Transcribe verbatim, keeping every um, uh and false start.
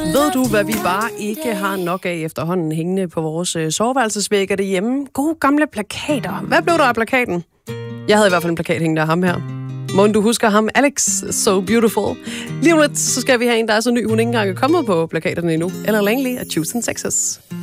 Ved du, hvad vi bare ikke har nok af efterhånden hængende på vores øh, soveværelsesvægge derhjemme? Gode gamle plakater. Hvad blev der af plakaten? Jeg havde i hvert fald en plakat hængende af ham her. Måden du husker ham, Alex, So Beautiful. Lige om lidt, så skal vi have en, der er så ny, hun ikke engang er kommet på plakaterne endnu. Eller Langley og Choose in Texas.